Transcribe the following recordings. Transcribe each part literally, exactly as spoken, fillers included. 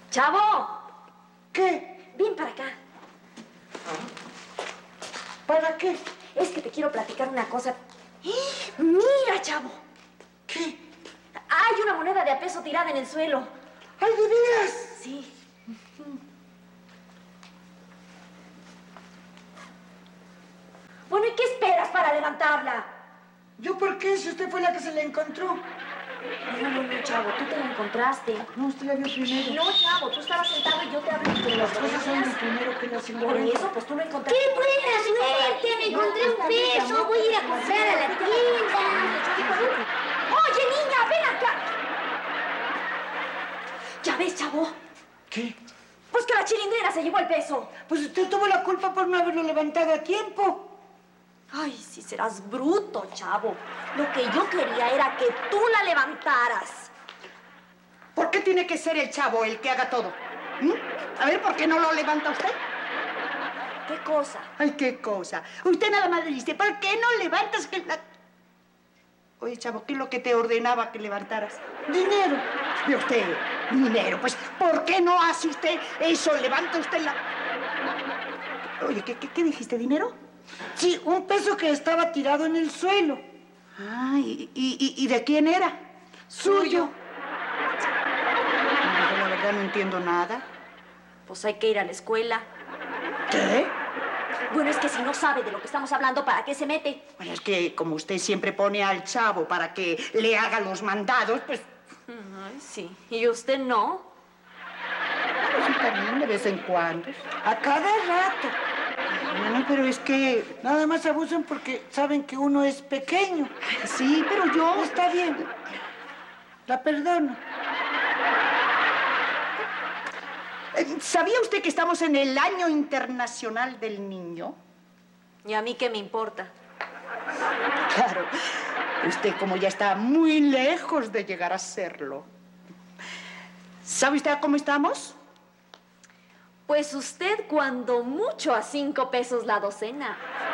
¡Chavo! ¿Qué? Ven para acá. ¿Para qué? Es que te quiero platicar una cosa. ¡Mira, chavo! ¿Qué? Hay una moneda de a peso tirada en el suelo. ¡Ay, de veras! Sí. Bueno, ¿y qué esperas para levantarla? ¿Yo por qué? Si usted fue la que se la encontró. No, no, no, chavo, tú te la encontraste. No, usted la vio primero. No, chavo, tú estabas sentado y yo te hablé. Pero las cosas son de primero que las Por encuentro. eso, pues tú lo encontraste. ¡Qué buena suerte! Me encontré un peso. Voy a ir a comprar a la tienda. Oye, niña, ven acá. ¿Ya ves, chavo? ¿Qué? Pues que la chilindrina se llevó el peso. Pues usted tuvo la culpa por no haberlo levantado a tiempo. Ay, si serás bruto, chavo. Lo que yo quería era que tú la levantaras. ¿Por qué tiene que ser el chavo el que haga todo? ¿Mm? A ver, ¿por qué no lo levanta usted? ¿Qué cosa? Ay, qué cosa. Usted nada más le dice, ¿por qué no levantas que la... Oye, chavo, ¿qué es lo que te ordenaba que levantaras? Dinero. ¿Y usted? Dinero. Pues, ¿por qué no hace usted eso? Levanta usted la... Oye, ¿qué, qué, qué dijiste? ¿Dinero? Sí, un peso que estaba tirado en el suelo. Ah, ¿y, y, y de quién era? Suyo. No, yo la verdad no entiendo nada. Pues hay que ir a la escuela. ¿Qué? Bueno, es que si no sabe de lo que estamos hablando, ¿para qué se mete? Bueno, es que como usted siempre pone al chavo para que le haga los mandados, pues... Ay, sí. ¿Y usted no? Pues sí, también de vez en cuando. A cada rato. Bueno, pero es que... Nada más abusan porque saben que uno es pequeño. Sí, pero yo... Está bien. La perdono. Eh, ¿Sabía usted que estamos en el Año Internacional del Niño? ¿Y a mí qué me importa? Claro. Usted como ya está muy lejos de llegar a serlo. ¿Sabe usted cómo estamos? Pues usted cuando mucho a cinco pesos la docena.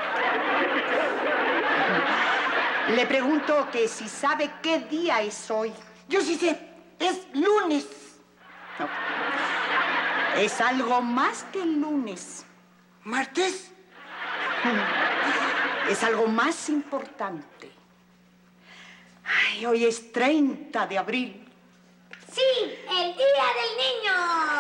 Le pregunto que si sabe qué día es hoy. Yo sí sé. Es lunes. No. Es algo más que el lunes. ¿Martes? Es algo más importante. Ay, hoy es treinta de abril. Sí, el Día del Niño.